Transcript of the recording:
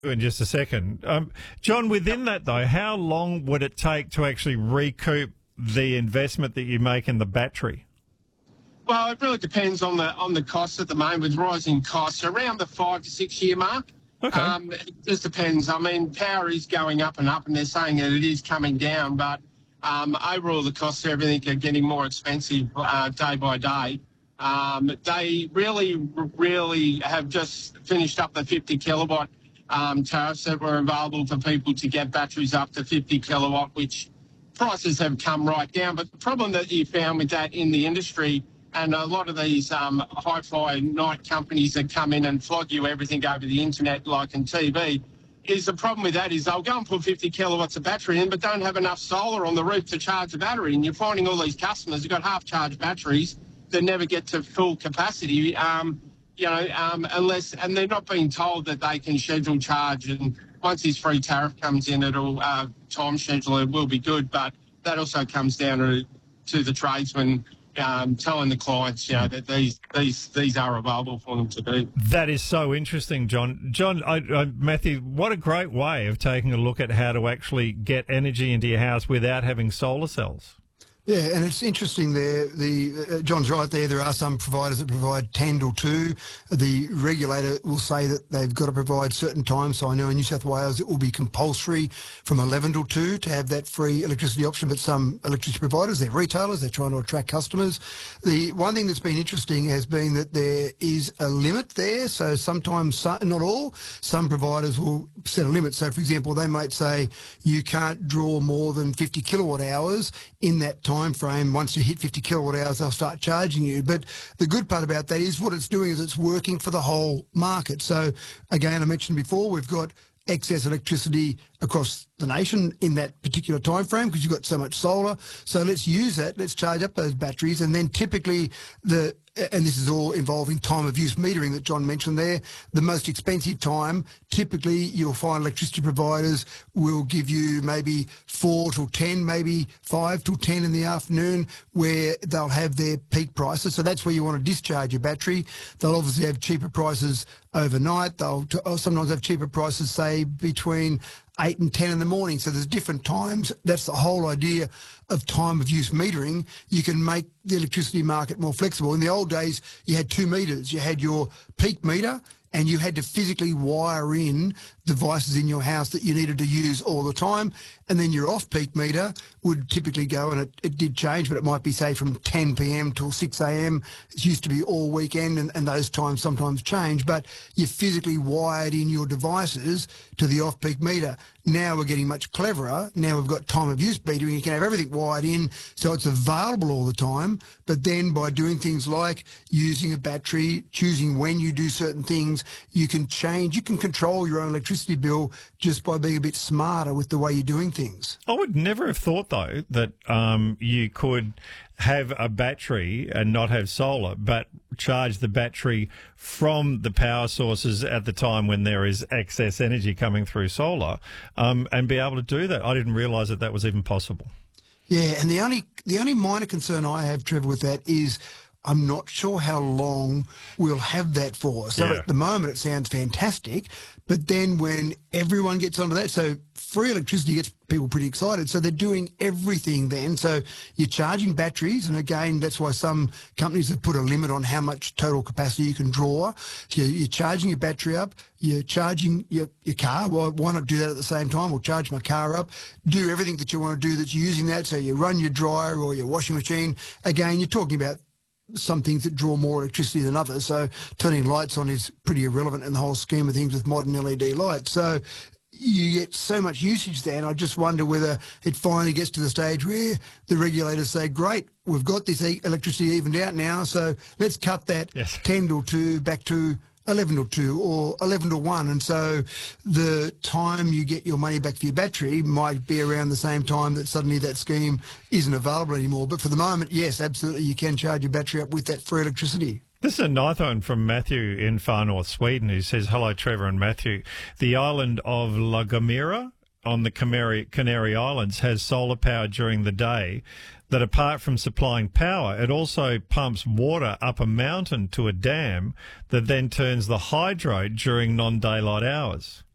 in just a second. John, within that, though, how long would it take to actually recoup the investment that you make in the battery? Well, it really depends on the costs at the moment, with rising costs around the 5 to 6 year mark. Okay. It just depends. I mean, power is going up, and they're saying that it is coming down, but overall the costs of everything are getting more expensive day by day. They really have just finished up the 50 kilowatt tariffs that were available for people to get batteries up to 50 kilowatt, which prices have come right down. But the problem that you found with that in the industry, and a lot of these hi-fi night companies that come in and flog you everything over the internet, like in TV, is the problem with that is they'll go and put 50 kilowatts of battery in, but don't have enough solar on the roof to charge the battery. And you're finding all these customers who've got half-charged batteries that never get to full capacity, unless, and they're not being told that they can schedule charge. And once this free tariff comes in, it'll time schedule. It will be good, but that also comes down to the tradesmen telling the clients, that these are available for them to do. That is so interesting, John. John, Matthew, what a great way of taking a look at how to actually get energy into your house without having solar cells. Yeah, and it's interesting there. John's right there. There are some providers that provide 10 till 2. The regulator will say that they've got to provide certain times. So I know in New South Wales it will be compulsory from 11 till 2 to have that free electricity option. But some electricity providers, they're retailers, they're trying to attract customers. The one thing that's been interesting has been that there is a limit there. So sometimes, not all, some providers will set a limit. So, for example, they might say you can't draw more than 50 kilowatt hours in that time frame. Once you hit 50 kilowatt hours, they'll start charging you. But the good part about that is what it's doing is it's working for the whole market. So again, I mentioned before, we've got excess electricity across the nation in that particular time frame because you've got so much solar. So let's use that. Let's charge up those batteries. And then typically and this is all involving time of use metering that John mentioned there, the most expensive time, typically you'll find electricity providers will give you maybe 4 till 10, maybe 5 till 10 in the afternoon, where they'll have their peak prices. So that's where you want to discharge your battery. They'll obviously have cheaper prices overnight. They'll sometimes have cheaper prices, say, between 8 and 10 in the morning. So there's different times. That's the whole idea of time of use metering. You can make the electricity market more flexible. In the old days, you had 2 meters. You had your peak meter, and you had to physically wire in devices in your house that you needed to use all the time. And then your off-peak meter would typically go, and it did change, but it might be, say, from 10 p.m. till 6 a.m. It used to be all weekend, and those times sometimes change. But you physically wired in your devices to the off-peak meter. Now we're getting much cleverer. Now we've got time of use metering. You can have everything wired in so it's available all the time. But then by doing things like using a battery, choosing when you do certain things, you can control your own electricity bill just by being a bit smarter with the way you're doing things. I would never have thought, though, that you could have a battery and not have solar, but charge the battery from the power sources at the time when there is excess energy coming through solar, and be able to do that. I didn't realise that was even possible. Yeah, and the only minor concern I have, Trevor, with that is I'm not sure how long we'll have that for. So at the moment it sounds fantastic, but then when everyone gets onto that, so free electricity gets people pretty excited. So they're doing everything then. So you're charging batteries, and again, that's why some companies have put a limit on how much total capacity you can draw. So you're charging your battery up, you're charging your car. Well, why not do that at the same time? We'll charge my car up, do everything that you want to do that's using that. So you run your dryer or your washing machine. Again, you're talking about some things that draw more electricity than others. So turning lights on is pretty irrelevant in the whole scheme of things with modern LED lights. So you get so much usage there, and I just wonder whether it finally gets to the stage where the regulators say, great, we've got this electricity evened out now, so let's cut that 10 till 2 back to 11 till 2 or 11 till 1. And so the time you get your money back for your battery might be around the same time that suddenly that scheme isn't available anymore. But for the moment, yes, absolutely, you can charge your battery up with that free electricity. This is a nice one from Matthew in far north Sweden, who says, hello, Trevor and Matthew. The island of La Gomera on the Canary Islands has solar power during the day that, apart from supplying power, it also pumps water up a mountain to a dam that then turns the hydro during non-daylight hours.